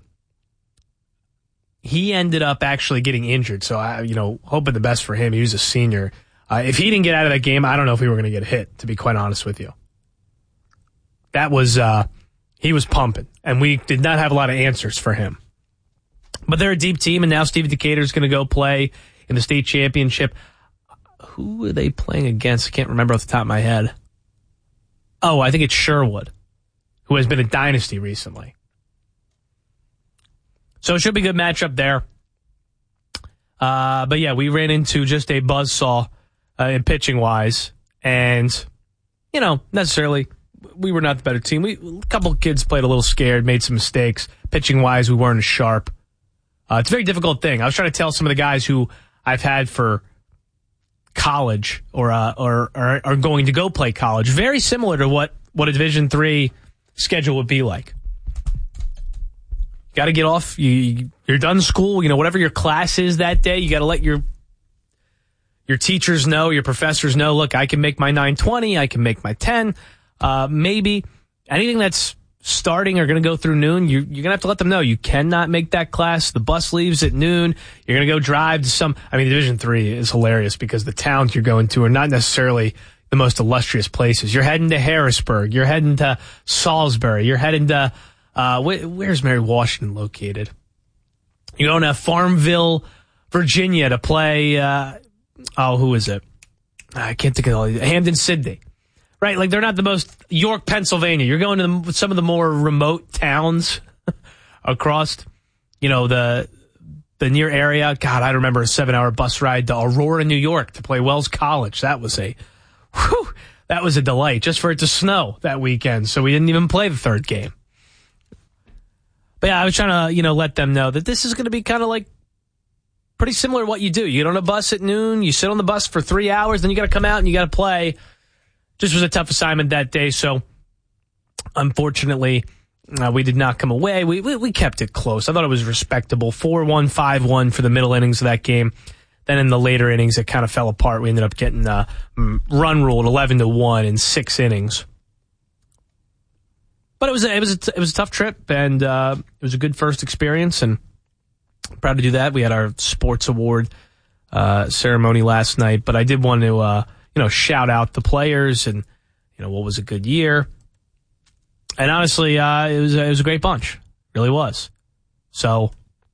He ended up actually getting injured. So, hoping the best for him. He was a senior. If he didn't get out of that game, I don't know if we were going to get hit, to be quite honest with you. That was, he was pumping, and we did not have a lot of answers for him. But they're a deep team, and now Stevie Decatur is going to go play in the state championship. Who are they playing against? I can't remember off the top of my head. Oh, I think it's Sherwood, who has been a dynasty recently. So it should be a good matchup there. But yeah, we ran into just a buzzsaw in pitching-wise. And, necessarily, we were not the better team. A couple of kids played a little scared, made some mistakes. Pitching-wise, we weren't as sharp. It's a very difficult thing. I was trying to tell some of the guys who I've had for college or are going to go play college, very similar to what a Division III schedule would be like. Got to get off. You're done school. Whatever your class is that day, you got to let your teachers know, your professors know, look, I can make my 9:20, I can make my 10. Maybe anything that's starting or going to go through noon, you're going to have to let them know you cannot make that class. The bus leaves at noon. You're going to go drive to Division III is hilarious because the towns you're going to are not necessarily the most illustrious places. You're heading to Harrisburg. You're heading to Salisbury. You're heading to, where's Mary Washington located? You're going to Farmville, Virginia to play, who is it? I can't think of all these. Hampden-Sydney. Right, like they're not the most York, Pennsylvania. You're going to some of the more remote towns across, the near area. God, I remember a 7-hour bus ride to Aurora, New York to play Wells College. That was a delight just for it to snow that weekend. So we didn't even play the third game. But yeah, I was trying to, let them know that this is going to be kind of like pretty similar to what you do. You get on a bus at noon, you sit on the bus for 3 hours, then you got to come out and you got to play. Just was a tough assignment that day, so unfortunately, we did not come away. We kept it close. I thought it was respectable. 4-1, 5-1 for the middle innings of that game. Then in the later innings, it kind of fell apart. We ended up getting run ruled 11-1 in 6 innings. But it was a tough trip, and it was a good first experience, and I'm proud to do that. We had our sports award ceremony last night, but I did want to shout out the players and, what was a good year. And honestly, it was a great bunch. It really was. So,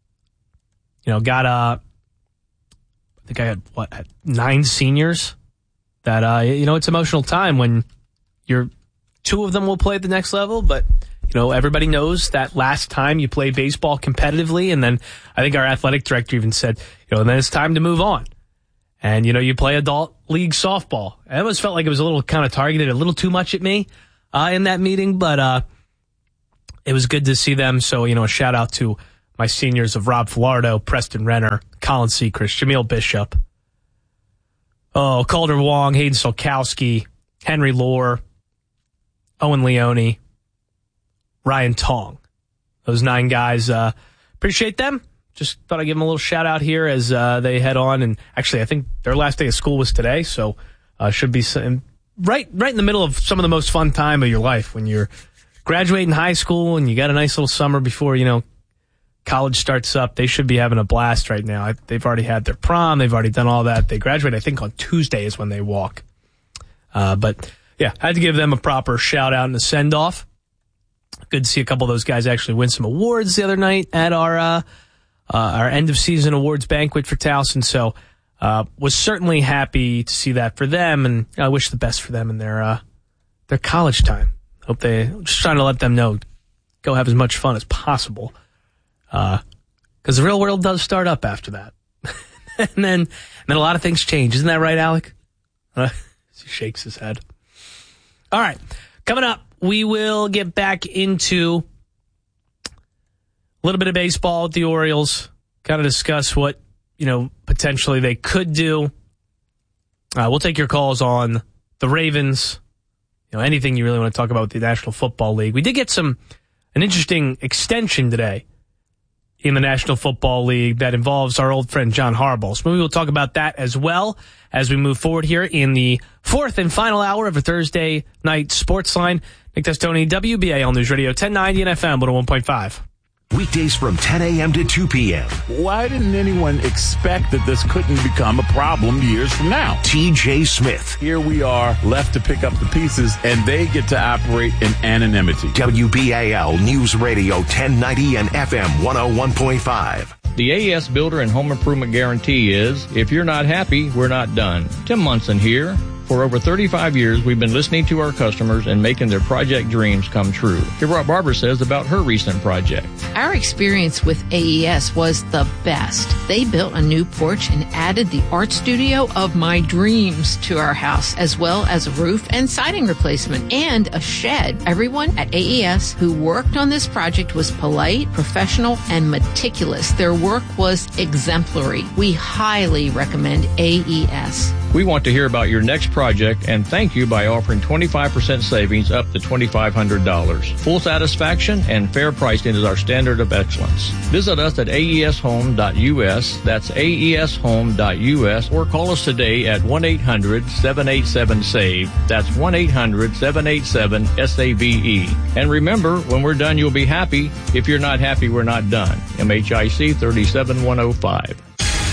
I think I had 9 seniors that, it's emotional time when two of them will play at the next level, but, everybody knows that last time you play baseball competitively. And then I think our athletic director even said, and then it's time to move on. And, you play adult league softball. I almost felt like it was a little kind of targeted a little too much at me in that meeting, but it was good to see them. So, a shout out to my seniors of Rob Filardo, Preston Renner, Colin Sechrist, Jameel Bishop, Calder Wong, Hayden Solkowski, Henry Lohr, Owen Leone, Ryan Tong. Those 9 guys, appreciate them. Just thought I'd give them a little shout out here as they head on. And actually, I think their last day of school was today, so should be right in the middle of some of the most fun time of your life when you're graduating high school and you got a nice little summer before, college starts up. They should be having a blast right now. They've already had their prom. They've already done all that. They graduate, I think, on Tuesday is when they walk. But, yeah, I had to give them a proper shout-out and a send-off. Good to see a couple of those guys actually win some awards the other night at our end-of-season awards banquet for Towson. So was certainly happy to see that for them, and I wish the best for them in their college time. Just trying to let them know, go have as much fun as possible. Because the real world does start up after that. and then a lot of things change. Isn't that right, Alec? He shakes his head. All right. Coming up, we will get back into a little bit of baseball with the Orioles. Kind of discuss what, potentially they could do. We'll take your calls on the Ravens. Anything you really want to talk about with the National Football League. We did get an interesting extension today in the National Football League that involves our old friend John Harbaugh. So maybe we'll talk about that as well as we move forward here in the 4th and final hour of a Thursday night sports line. Nick Testoni, WBAL News Radio 1090 and FM 101.5. Weekdays from 10 a.m. to 2 p.m. Why didn't anyone expect that this couldn't become a problem years from now? TJ Smith. Here we are, left to pick up the pieces, and they get to operate in anonymity. WBAL News Radio 1090 and FM 101.5. The AES Builder and Home Improvement Guarantee is, if you're not happy, we're not done. Tim Munson here. For over 35 years, we've been listening to our customers and making their project dreams come true. Hear what Barbara says about her recent project. Our experience with AES was the best. They built a new porch and added the art studio of my dreams to our house, as well as a roof and siding replacement and a shed. Everyone at AES who worked on this project was polite, professional, and meticulous. Their work was exemplary. We highly recommend AES. We want to hear about your next project and thank you by offering 25% savings up to $2,500. Full satisfaction and fair pricing is our standard of excellence. Visit us at aeshome.us. That's aeshome.us, or call us today at 1-800-787-SAVE. That's 1-800-787-SAVE. And remember, when we're done, you'll be happy. If you're not happy, we're not done. MHIC 37105.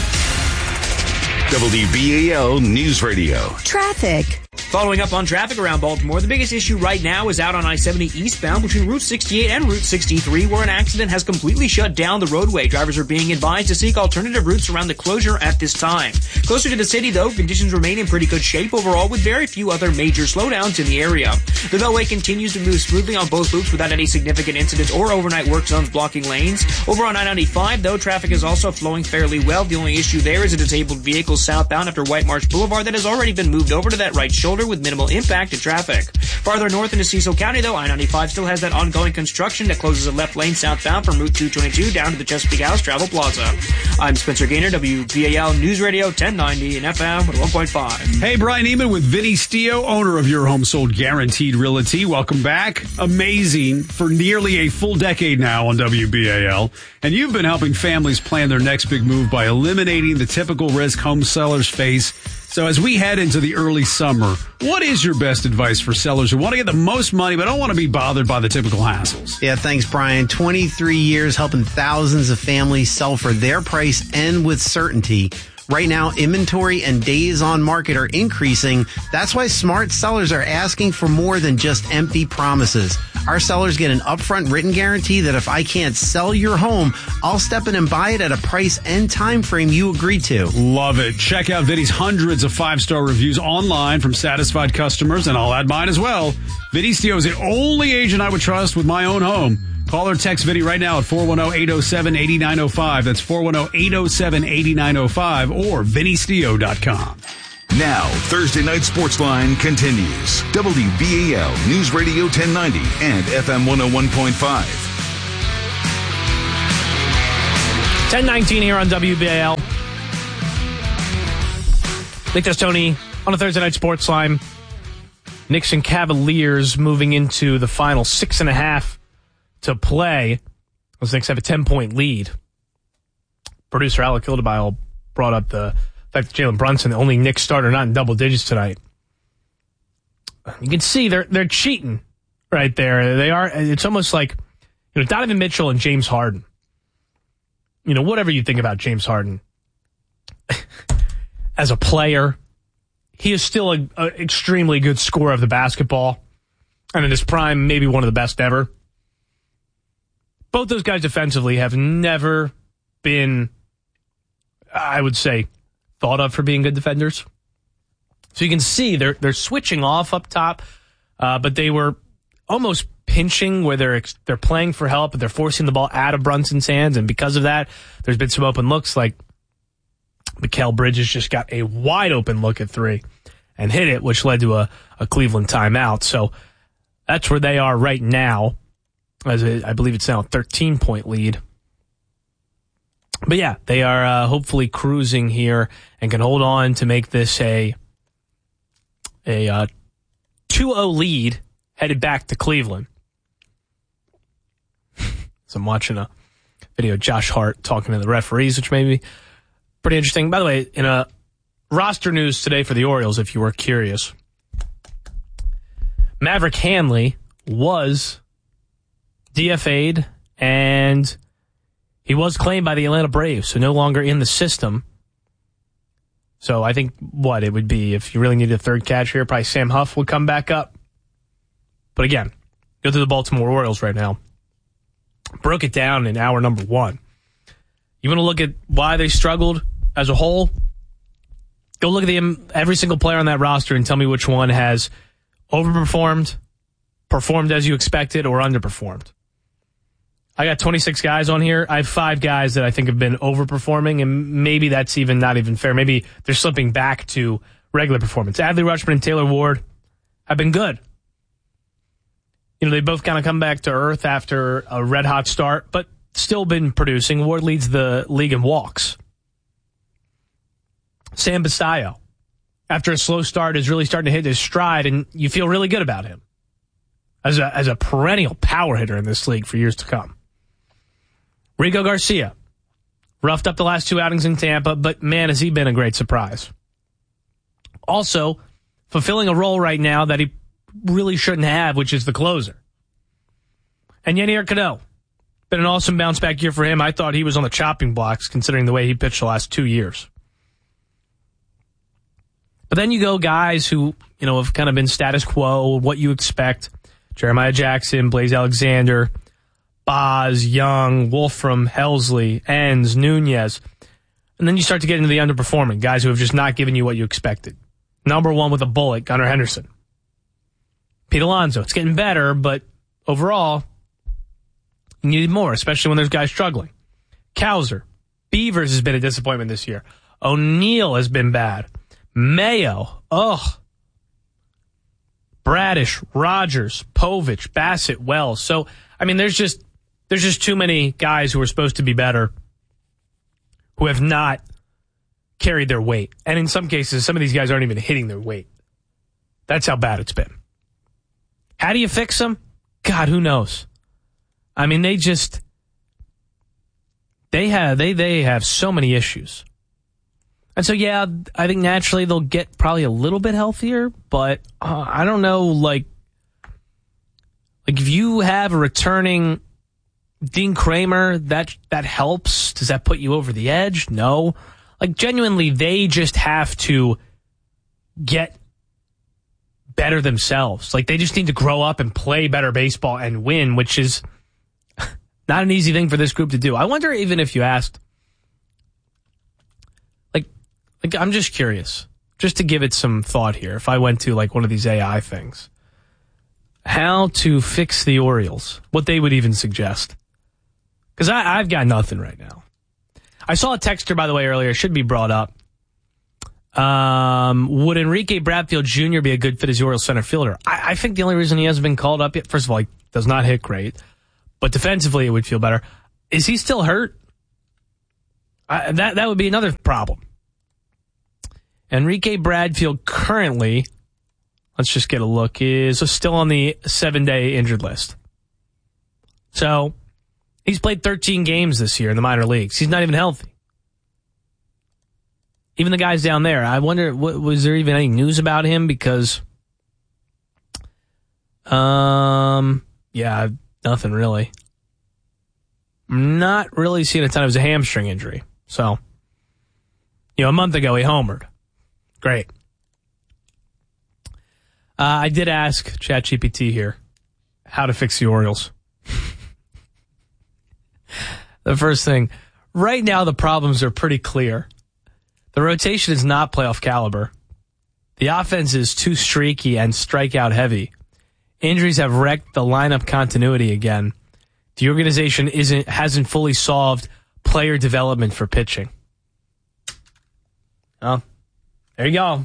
WBAL News Radio. Traffic. Following up on traffic around Baltimore, the biggest issue right now is out on I-70 eastbound between Route 68 and Route 63, where an accident has completely shut down the roadway. Drivers are being advised to seek alternative routes around the closure at this time. Closer to the city, though, conditions remain in pretty good shape overall, with very few other major slowdowns in the area. The Beltway continues to move smoothly on both loops without any significant incidents or overnight work zones blocking lanes. Over on I-95, though, traffic is also flowing fairly well. The only issue there is a disabled vehicle southbound after White Marsh Boulevard that has already been moved over to that right shoulder with minimal impact to traffic. Farther north into Cecil County, though, I-95 still has that ongoing construction that closes a left lane southbound from Route 222 down to the Chesapeake House Travel Plaza. I'm Spencer Gaynor, WBAL News Radio 1090 and FM 101.5. Hey, Brian Eman with Vinny Stio, owner of Your Home Sold Guaranteed Realty. Welcome back. Amazing for nearly a full decade now on WBAL. And you've been helping families plan their next big move by eliminating the typical risk home sellers face. So as we head into the early summer, what is your best advice for sellers who want to get the most money but don't want to be bothered by the typical hassles? Yeah, thanks, Brian. 23 years helping thousands of families sell for their price and with certainty. Right now, inventory and days on market are increasing. That's why smart sellers are asking for more than just empty promises. Our sellers get an upfront written guarantee that if I can't sell your home, I'll step in and buy it at a price and time frame you agree to. Love it. Check out Vinny's hundreds of 5-star reviews online from satisfied customers, and I'll add mine as well. Vinny Stio is the only agent I would trust with my own home. Call or text Vinny right now at 410-807-8905. That's 410-807-8905 or VinnyStio.com. Now, Thursday Night Sports Line continues. WBAL News Radio 1090 and FM 101.5. 10:19 here on WBAL. Nick Testoni on a Thursday night sports line. Knicks and Cavaliers moving into the final 6.5 to play. Those Knicks have a 10-point lead. Producer Alec Kildebile brought up the fact that Jalen Brunson, the only Knicks starter not in double digits tonight. You can see they're cheating right there. They are. It's almost like, Donovan Mitchell and James Harden. Whatever you think about James Harden as a player, he is still an extremely good scorer of the basketball. And in his prime, maybe one of the best ever. Both those guys defensively have never been, I would say, thought of for being good defenders. So you can see they're switching off up top, but they were almost pinching where they're playing for help, but they're forcing the ball out of Brunson's hands, and because of that, there's been some open looks. Like Mikal Bridges just got a wide open look at three and hit it, which led to a Cleveland timeout. So that's where they are right now, as I believe it's now a 13-point lead. But yeah, they are hopefully cruising here and can hold on to make this a 2-0 lead headed back to Cleveland. So I'm watching a video of Josh Hart talking to the referees, which may be pretty interesting. By the way, in a roster news today for the Orioles, if you were curious, Maverick Hanley was DFA'd, and he was claimed by the Atlanta Braves, so no longer in the system. So I think what it would be, if you really needed a third catcher here, probably Sam Huff would come back up. But again, go to the Baltimore Orioles right now. Broke it down in hour number 1. You want to look at why they struggled as a whole? Go look at every single player on that roster and tell me which one has overperformed, performed as you expected, or underperformed. I got 26 guys on here. I have 5 guys that I think have been overperforming, and maybe that's not even fair. Maybe they're slipping back to regular performance. Adley Rutschman and Taylor Ward have been good. They both kind of come back to earth after a red-hot start, but still been producing. Ward leads the league in walks. Sam Basayo, after a slow start, is really starting to hit his stride, and you feel really good about him as a perennial power hitter in this league for years to come. Rico Garcia, roughed up the last 2 outings in Tampa, but man, has he been a great surprise. Also, fulfilling a role right now that he really shouldn't have, which is the closer. And Yennier Cano, been an awesome bounce back year for him. I thought he was on the chopping blocks considering the way he pitched the last 2 years. But then you go guys who, have kind of been status quo, what you expect. Jeremiah Jackson, Blaze Alexander, Boz, Young, Wolfram, Helsley, Enns, Nunez. And then you start to get into the underperforming, guys who have just not given you what you expected. Number 1 with a bullet, Gunnar Henderson. Pete Alonso, it's getting better, but overall, you need more, especially when there's guys struggling. Cowser, Beavers has been a disappointment this year. O'Neill has been bad. Mayo, Bradish, Rogers, Povich, Bassett, Wells. So, there's just too many guys who are supposed to be better who have not carried their weight. And in some cases, some of these guys aren't even hitting their weight. That's how bad it's been. How do you fix them? God, who knows? They have so many issues. And so, yeah, I think naturally they'll get probably a little bit healthier, but I don't know, like if you have a returning Dean Kramer, that helps. Does that put you over the edge? No. Genuinely, they just have to get better themselves. They just need to grow up and play better baseball and win, which is not an easy thing for this group to do. I wonder even if you asked, I'm just curious, just to give it some thought here, if I went to one of these AI things, how to fix the Orioles, what they would even suggest. Because I've got nothing right now. I saw a texter, by the way, earlier, should be brought up. Would Enrique Bradfield Jr. be a good fit as the Orioles center fielder? I think the only reason he hasn't been called up yet, first of all, he does not hit great, but defensively it would feel better. Is he still hurt? That would be another problem. Enrique Bradfield currently, let's just get a look, is still on the 7-day injured list. So he's played 13 games this year in the minor leagues. He's not even healthy. Even the guys down there, I wonder, was there even any news about him? Because, yeah, nothing really. Not really seeing a ton. It was a hamstring injury. So, a month ago he homered. Great. I did ask ChatGPT here how to fix the Orioles. The first thing, right now the problems are pretty clear. The rotation is not playoff caliber. The offense is too streaky and strikeout heavy. Injuries have wrecked the lineup continuity again. The organization hasn't fully solved player development for pitching. Oh, there you go.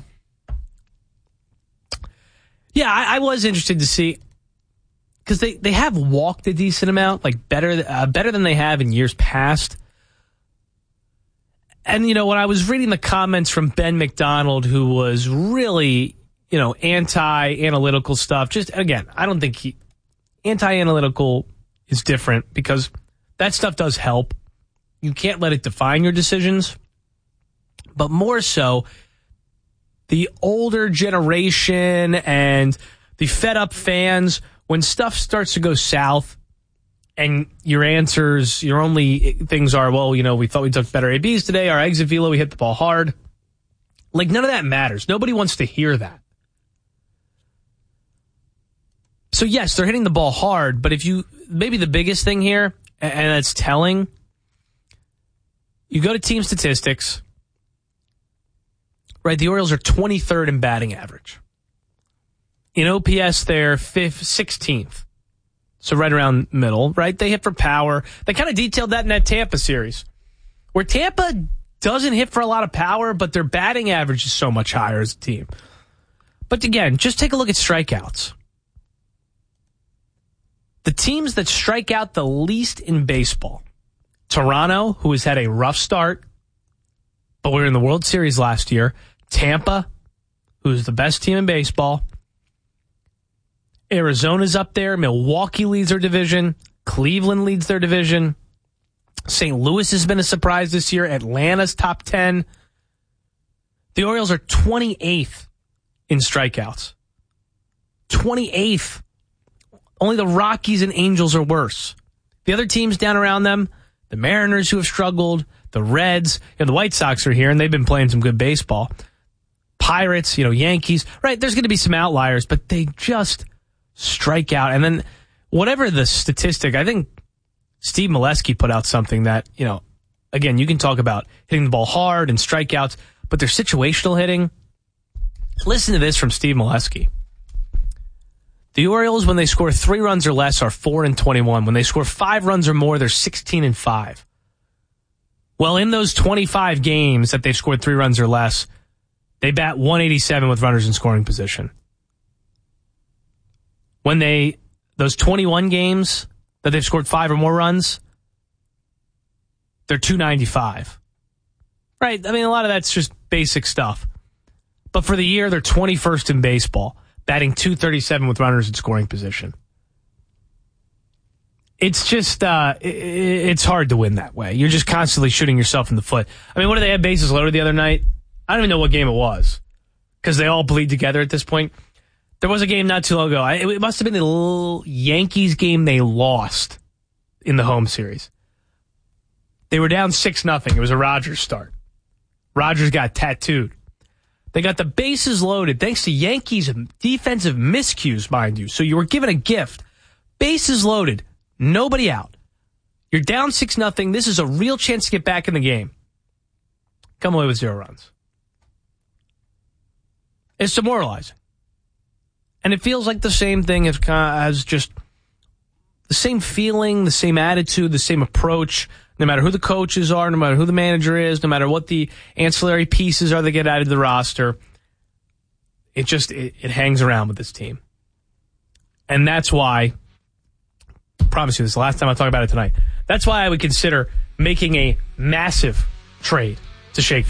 Yeah, I was interested to see, because they have walked a decent amount, like better than they have in years past. And, when I was reading the comments from Ben McDonald, who was really, anti-analytical stuff, just, again, I don't think anti-analytical is different, because that stuff does help. You can't let it define your decisions. But more so, the older generation and the fed-up fans, when stuff starts to go south, and your answers, your only things are, well, we thought we took better ABs today. Our exit velo, we hit the ball hard. Like, none of that matters. Nobody wants to hear that. So, yes, they're hitting the ball hard, but maybe the biggest thing here, and it's telling, you go to team statistics, right? The Orioles are 23rd in batting average. In OPS, they're 16th. So right around middle, right? They hit for power. They kind of detailed that in that Tampa series, where Tampa doesn't hit for a lot of power, but their batting average is so much higher as a team. But again, just take a look at strikeouts. The teams that strike out the least in baseball, Toronto, who has had a rough start, but we were in the World Series last year. Tampa, who's the best team in baseball. Arizona's up there. Milwaukee leads their division. Cleveland leads their division. St. Louis has been a surprise this year. Atlanta's top 10. The Orioles are 28th in strikeouts. 28th. Only the Rockies and Angels are worse. The other teams down around them, the Mariners who have struggled, the Reds, the White Sox are here, and they've been playing some good baseball. Pirates, Yankees. Right, there's going to be some outliers, but they just strike out. And then whatever the statistic, I think Steve Molesky put out something that, again, you can talk about hitting the ball hard and strikeouts, but their situational hitting. Listen to this from Steve Molesky. The Orioles, when they score 3 runs or less, are 4-21. When they score 5 runs or more, they're 16-5. Well, in those 25 games that they've scored 3 runs or less, they bat 187 with runners in scoring position. When those 21 games that they've scored 5 or more runs, they're 295. Right? I mean, a lot of that's just basic stuff. But for the year, they're 21st in baseball, batting 237 with runners in scoring position. It's just, it's hard to win that way. You're just constantly shooting yourself in the foot. I mean, what did they have bases loaded the other night? I don't even know what game it was, because they all bleed together at this point. There was a game not too long ago. It must have been the little Yankees game they lost in the home series. They were down 6-0. It was a Rogers start. Rogers got tattooed. They got the bases loaded thanks to Yankees defensive miscues, mind you. So you were given a gift. Bases loaded. Nobody out. You're down 6-0. This is a real chance to get back in the game. Come away with 0 runs. It's demoralizing. And it feels like the same thing as just the same feeling, the same attitude, the same approach, no matter who the coaches are, no matter who the manager is, no matter what the ancillary pieces are that get added to the roster. It hangs around with this team. And that's why, I promise you this is the last time I'll talk about it tonight. That's why I would consider making a massive trade to shake